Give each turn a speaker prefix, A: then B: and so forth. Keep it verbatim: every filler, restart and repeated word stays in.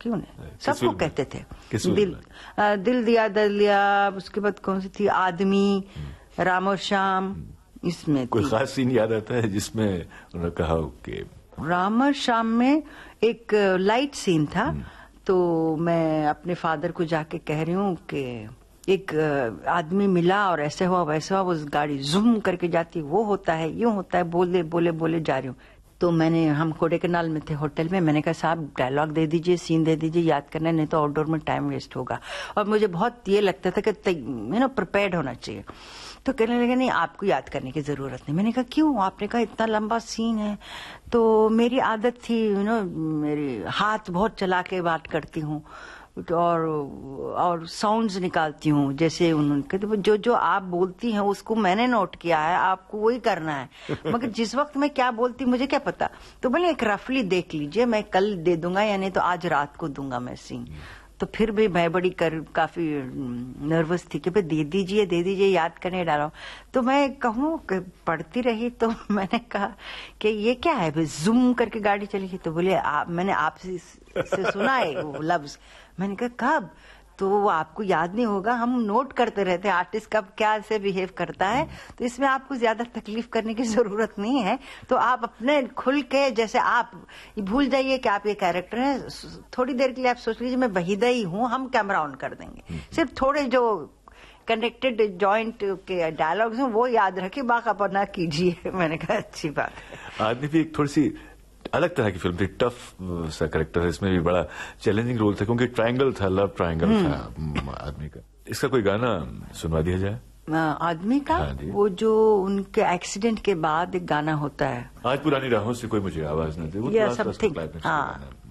A: क्यों नहीं, सबको कहते थे।
B: किस
A: दिल आ, दिल दिया दिल दिया, उसके बाद कौन सी थी, आदमी, राम और श्याम, इसमें
B: कोई खास सीन याद आता है जिसमें उन्होंने कहा कि
A: राम और श्याम में एक लाइट सीन था, तो मैं अपने फादर को जाके कह रही हूँ कि एक आदमी मिला और ऐसे हुआ वैसे हुआ, उस गाड़ी जूम करके जाती, वो होता है यूं होता है, बोले बोले बोले जा रही हूँ। तो मैंने, हम कोडेकनाल में थे होटल में, मैंने कहा साहब डायलॉग दे दीजिए, सीन दे दीजिए, याद करना, नहीं तो आउटडोर में टाइम वेस्ट होगा। और मुझे बहुत ये लगता था कि यू नो प्रिपेयर्ड होना चाहिए। तो कहने लगे नहीं आपको याद करने की जरूरत नहीं। मैंने कहा क्यों, आपने कहा इतना लंबा सीन है। तो मेरी आदत थी यू नो, मेरी हाथ बहुत चला के बात करती हूँ और और साउंड्स निकालती हूँ, जैसे उन्होंने कहते जो जो आप बोलती हैं उसको मैंने नोट किया है, आपको वही करना है, मगर जिस वक्त मैं क्या बोलती मुझे क्या पता। तो बोले एक रफली देख लीजिए, मैं कल दे दूंगा या नहीं तो आज रात को दूंगा मैं सीन। तो फिर भी मैं बड़ी कर काफी नर्वस थी कि भाई दे दीजिए दे दीजिए, याद करने डाला। तो मैं कहूँ पढ़ती रही, तो मैंने कहा कि ये क्या है, भाई जूम करके गाड़ी चली गई। तो बोले आप, मैंने आपसे से सुना है वो लफ्ज। मैंने कहा कब, तो वो आपको याद नहीं होगा, हम नोट करते रहते हैं आर्टिस्ट कब क्या से बिहेव करता है, तो इसमें आपको ज्यादा तकलीफ करने की जरूरत नहीं है। तो आप अपने खुल के, जैसे आप भूल जाइए कि आप ये कैरेक्टर हैं, थोड़ी देर के लिए आप सोच लीजिए मैं वहीदा ही हूँ, हम कैमरा ऑन कर देंगे, सिर्फ थोड़े जो कनेक्टेड जॉइंट के डायलॉग्स हैं वो याद रखे, बाकापना कीजिए। मैंने कहा अच्छी बात है।
B: आदमी भी एक थोड़ी सी अलग तरह की फिल्म थी, टफ सा कैरेक्टर है, इसमें भी बड़ा चैलेंजिंग रोल था क्योंकि ट्रायंगल था, लव ट्रायंगल था आदमी का। इसका कोई गाना सुनवा दिया जाए
A: आदमी का? हाँ, वो जो उनके एक्सीडेंट के बाद एक गाना होता है,
B: आज पुरानी राहों से कोई मुझे आवाज न दे, वो
A: समथिंग, हाँ